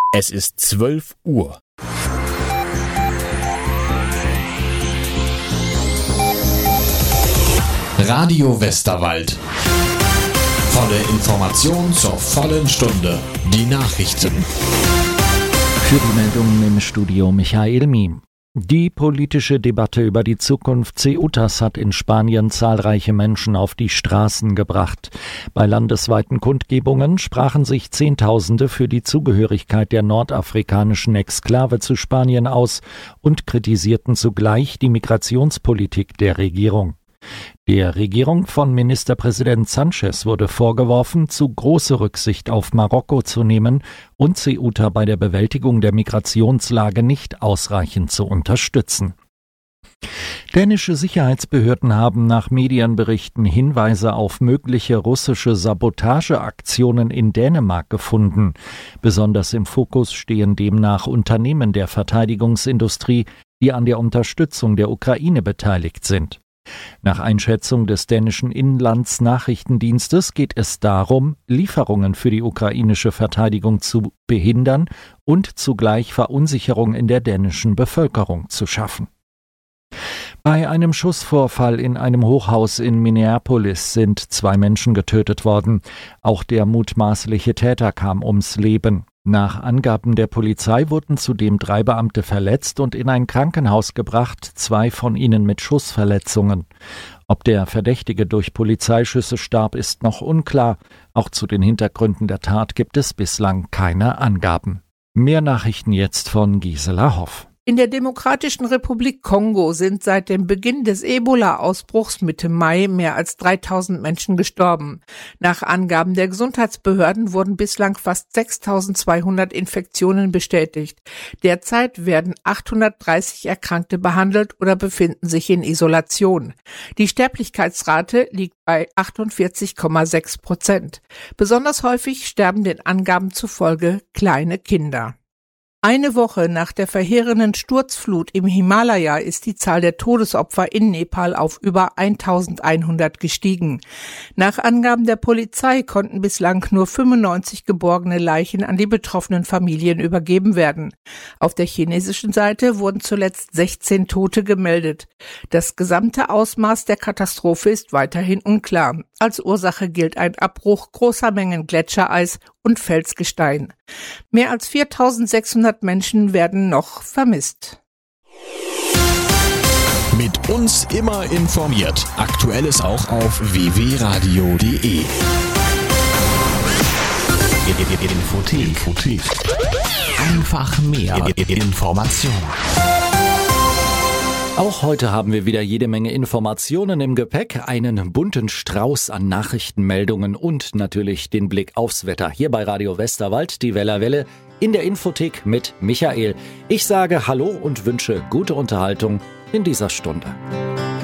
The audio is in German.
Es ist 12 Uhr. Radio Westerwald. Volle Information zur vollen Stunde. Die Nachrichten. Für die Meldungen im Studio Michael Miem. Die politische Debatte über die Zukunft Ceutas hat in Spanien zahlreiche Menschen auf die Straßen gebracht. Bei landesweiten Kundgebungen sprachen sich Zehntausende für die Zugehörigkeit der nordafrikanischen Exklave zu Spanien aus und kritisierten zugleich die Migrationspolitik der Regierung. Der Regierung von Ministerpräsident Sánchez wurde vorgeworfen, zu große Rücksicht auf Marokko zu nehmen und Ceuta bei der Bewältigung der Migrationslage nicht ausreichend zu unterstützen. Dänische Sicherheitsbehörden haben nach Medienberichten Hinweise auf mögliche russische Sabotageaktionen in Dänemark gefunden. Besonders im Fokus stehen demnach Unternehmen der Verteidigungsindustrie, die an der Unterstützung der Ukraine beteiligt sind. Nach Einschätzung des dänischen Inlandsnachrichtendienstes geht es darum, Lieferungen für die ukrainische Verteidigung zu behindern und zugleich Verunsicherung in der dänischen Bevölkerung zu schaffen. Bei einem Schussvorfall in einem Hochhaus in Minneapolis sind 2 Menschen getötet worden. Auch der mutmaßliche Täter kam ums Leben. Nach Angaben der Polizei wurden zudem 3 Beamte verletzt und in ein Krankenhaus gebracht, 2 von ihnen mit Schussverletzungen. Ob der Verdächtige durch Polizeischüsse starb, ist noch unklar. Auch zu den Hintergründen der Tat gibt es bislang keine Angaben. Mehr Nachrichten jetzt von Gisela Hoff. In der Demokratischen Republik Kongo sind seit dem Beginn des Ebola-Ausbruchs Mitte Mai mehr als 3000 Menschen gestorben. Nach Angaben der Gesundheitsbehörden wurden bislang fast 6200 Infektionen bestätigt. Derzeit werden 830 Erkrankte behandelt oder befinden sich in Isolation. Die Sterblichkeitsrate liegt bei 48,6%. Besonders häufig sterben den Angaben zufolge kleine Kinder. Eine Woche nach der verheerenden Sturzflut im Himalaya ist die Zahl der Todesopfer in Nepal auf über 1100 gestiegen. Nach Angaben der Polizei konnten bislang nur 95 geborgene Leichen an die betroffenen Familien übergeben werden. Auf der chinesischen Seite wurden zuletzt 16 Tote gemeldet. Das gesamte Ausmaß der Katastrophe ist weiterhin unklar. Als Ursache gilt ein Abbruch großer Mengen Gletschereis und Felsgestein. Mehr als 4600 Menschen werden noch vermisst. Mit uns immer informiert. Aktuelles auch auf www.radio.de. Infothek. Einfach mehr Information. Auch heute haben wir wieder jede Menge Informationen im Gepäck, einen bunten Strauß an Nachrichtenmeldungen und natürlich den Blick aufs Wetter. Hier bei Radio Westerwald, die Wellerwelle in der Infothek mit Michael. Ich sage Hallo und wünsche gute Unterhaltung in dieser Stunde.